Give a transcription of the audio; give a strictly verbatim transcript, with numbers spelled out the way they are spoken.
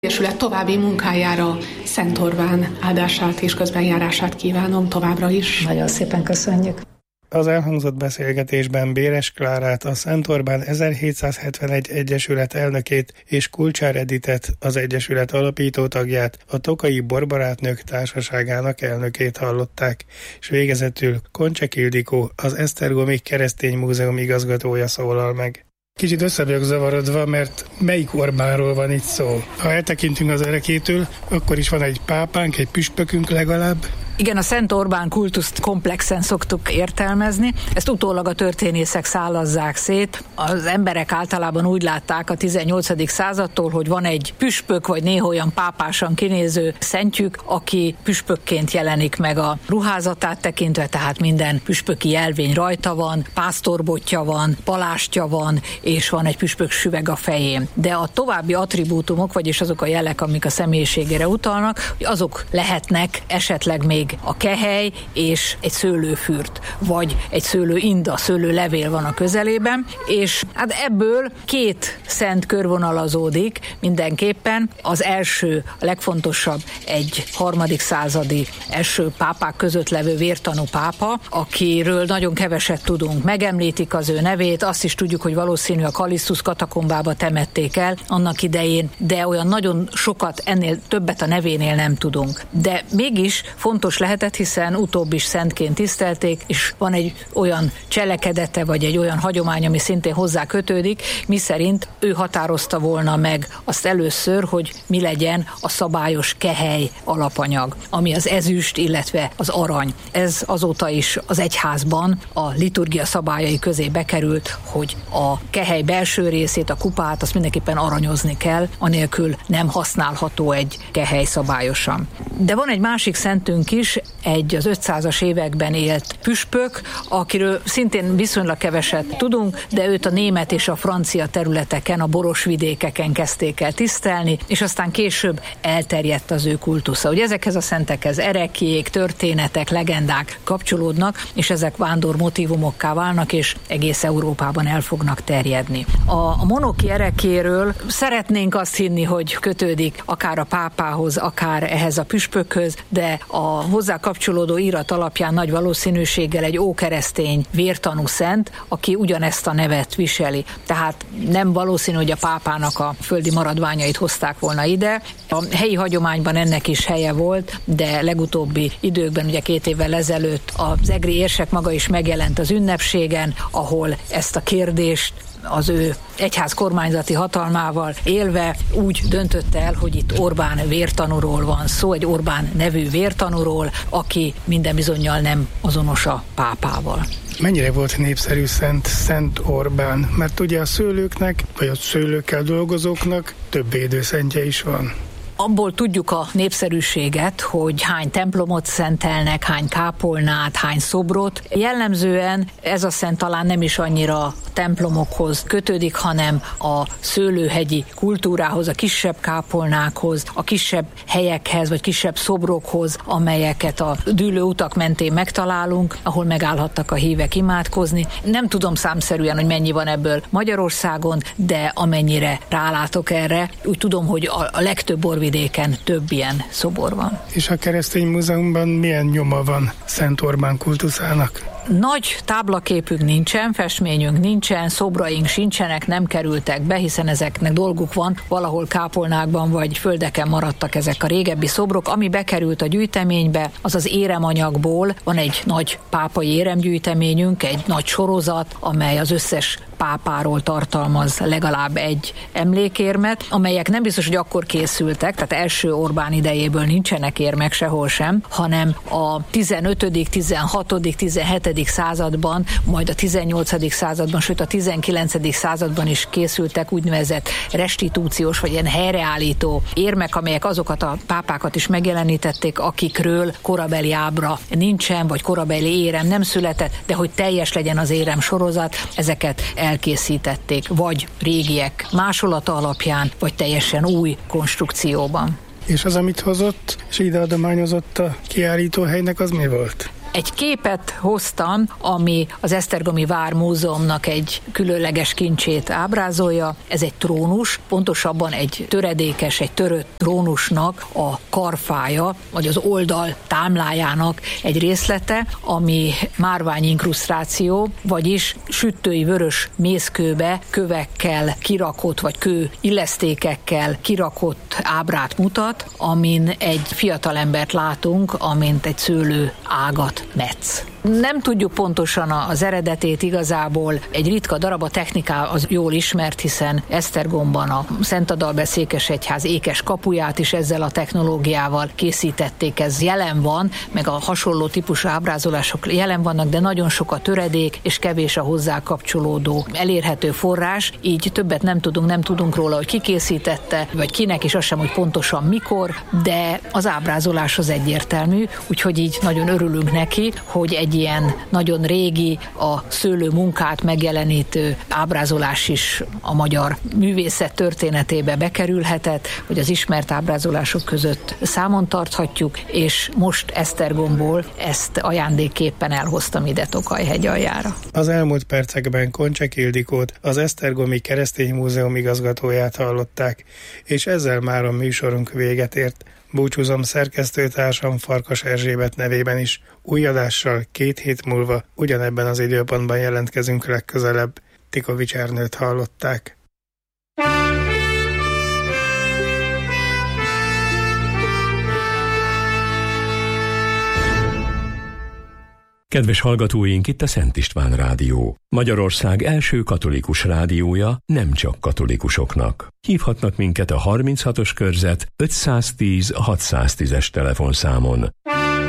Egyesület további munkájára Szent Orbán áldását és közbenjárását kívánom továbbra is. Nagyon szépen köszönjük. Az elhangzott beszélgetésben Béres Klárát, a Szent Orbán ezerhétszázhetvenegy Egyesület elnökét és Kulcsár Editet, az Egyesület alapító tagját, a Tokai Borbarátnők Társaságának elnökét hallották, és végezetül Koncsek Ildikó, az Esztergomi Keresztény Múzeum igazgatója szólal meg. Kicsit össze vagyok zavarodva, mert melyik Orbánról van itt szó? Ha eltekintünk az erekétől, akkor is van egy pápánk, egy püspökünk legalább. Igen, a Szent Orbán kultuszt komplexen szoktuk értelmezni. Ezt utólag a történészek szálazzák szét. Az emberek általában úgy látták a tizennyolcadik századtól, hogy van egy püspök, vagy néha olyan pápásan kinéző szentjük, aki püspökként jelenik meg a ruházatát tekintve, tehát minden püspöki jelvény rajta van, pásztorbotja van, palástja van, és van egy püspök süveg a fején. De a további attribútumok, vagyis azok a jelek, amik a személyiségére utalnak, azok lehetnek esetleg még a kehely és egy szőlőfürt, vagy egy szőlőinda, szőlőlevél van a közelében, és hát ebből két szent körvonalazódik mindenképpen. Az első, a legfontosabb egy harmadik századi első pápák között levő vértanú pápa, akiről nagyon keveset tudunk. Megemlítik az ő nevét, azt is tudjuk, hogy valószínű a Kalisztus katakombába temették el annak idején, de olyan nagyon sokat, ennél többet a nevénél nem tudunk. De mégis fontos lehetett, hiszen utóbb is szentként tisztelték, és van egy olyan cselekedete, vagy egy olyan hagyomány, ami szintén hozzá kötődik, miszerint ő határozta volna meg azt először, hogy mi legyen a szabályos kehely alapanyag, ami az ezüst, illetve az arany. Ez azóta is az egyházban a liturgia szabályai közé bekerült, hogy a kehely belső részét, a kupát, azt mindenképpen aranyozni kell, anélkül nem használható egy kehely szabályosan. De van egy másik szentünk is, egy az ötszázas években élt püspök, akiről szintén viszonylag keveset tudunk, de őt a német és a francia területeken, a boros vidékeken kezdték el tisztelni, és aztán később elterjedt az ő kultusza. Ugye ezekhez a szentekhez ereklyék, történetek, legendák kapcsolódnak, és ezek vándor motívumokká válnak, és egész Európában el fognak terjedni. A, a monoki erekéről szeretnénk azt hinni, hogy kötődik akár a pápához, akár ehhez a püspökhöz, de a hozzá kapcsolódó írat alapján nagy valószínűséggel egy ókeresztény vértanú szent, aki ugyanezt a nevet viseli. Tehát nem valószínű, hogy a pápának a földi maradványait hozták volna ide. A helyi hagyományban ennek is helye volt, de legutóbbi időkben, ugye két évvel ezelőtt az egri érsek maga is megjelent az ünnepségen, ahol ezt a kérdést az ő egyház kormányzati hatalmával élve úgy döntött el, hogy itt Orbán vértanúról van szó, egy Orbán nevű vértanúról, aki minden bizonnyal nem azonos a pápával. Mennyire volt népszerű szent Szent Orbán? Mert ugye a szőlőknek, vagy a szőlőkkel dolgozóknak több védőszentje is van. Abból tudjuk a népszerűséget, hogy hány templomot szentelnek, hány kápolnát, hány szobrot. Jellemzően ez a szent talán nem is annyira templomokhoz kötődik, hanem a szőlőhegyi kultúrához, a kisebb kápolnákhoz, a kisebb helyekhez, vagy kisebb szobrokhoz, amelyeket a dűlő utak mentén megtalálunk, ahol megállhattak a hívek imádkozni. Nem tudom számszerűen, hogy mennyi van ebből Magyarországon, de amennyire rálátok erre, úgy tudom, hogy a legtöbb borvidéken több ilyen szobor van. És a Keresztény Múzeumban milyen nyoma van Szent Orbán kultuszának? Nagy táblaképünk nincsen, festményünk nincsen, szobraink sincsenek, nem kerültek be, hiszen ezeknek dolguk van, valahol kápolnákban vagy földeken maradtak ezek a régebbi szobrok. Ami bekerült a gyűjteménybe, az az éremanyagból, van egy nagy pápai éremgyűjteményünk, egy nagy sorozat, amely az összes pápáról tartalmaz legalább egy emlékérmet, amelyek nem biztos, hogy akkor készültek, tehát első Orbán idejéből nincsenek érmek sehol sem, hanem a tizenötödik, tizenhatodik, tizenhetedik században, majd a tizennyolcadik században, sőt a tizenkilencedik században is készültek úgynevezett restitúciós, vagy ilyen helyreállító érmek, amelyek azokat a pápákat is megjelenítették, akikről korabeli ábra nincsen, vagy korabeli érem nem született, de hogy teljes legyen az érem sorozat, ezeket elkészítették, vagy régiek másolata alapján, vagy teljesen új konstrukcióban. És az, amit hozott, és ide adományozott a kiállítóhelynek, az mi volt? Egy képet hoztam, ami az Esztergomi Vármúzeumnak egy különleges kincsét ábrázolja. Ez egy trónus, pontosabban egy töredékes, egy törött trónusnak a karfája, vagy az oldal támlájának egy részlete, ami márvány inkrusztráció, vagyis sütői vörös mészkőbe kövekkel kirakott, vagy kő illesztékekkel kirakott ábrát mutat, amin egy fiatalembert látunk, amint egy szőlő ágat metsz. Nem tudjuk pontosan az eredetét igazából, egy ritka darab, a techniká az jól ismert, hiszen Esztergomban a Szentadalbeszékesegyház ékes kapuját is ezzel a technológiával készítették, ez jelen van, meg a hasonló típusú ábrázolások jelen vannak, de nagyon sok a töredék, és kevés a hozzá kapcsolódó elérhető forrás, így többet nem tudunk, nem tudunk róla, hogy ki készítette, vagy kinek, és az sem, hogy pontosan mikor, de az ábrázolás az egyértelmű, úgyhogy így nagyon örülünk neki, hogy egy ilyen nagyon régi, a szőlő munkát megjelenítő ábrázolás is a magyar művészet történetébe bekerülhetett, hogy az ismert ábrázolások között számon tarthatjuk, és most Esztergomból ezt ajándékképpen elhoztam ide Tokaj-hegy aljára. Az elmúlt percekben Koncsek Ildikót, az Esztergomi Keresztény Múzeum igazgatóját hallották, és ezzel már a műsorunk véget ért. Búcsúzom szerkesztőtársam Farkas Erzsébet nevében is. Új adással két hét múlva ugyanebben az időpontban jelentkezünk legközelebb. Tikovics Ernőt hallották. Kedves hallgatóink, itt a Szent István Rádió. Magyarország első katolikus rádiója nem csak katolikusoknak. Hívhatnak minket a harminchatos körzet ötszáztíz hatszáztízes telefonszámon.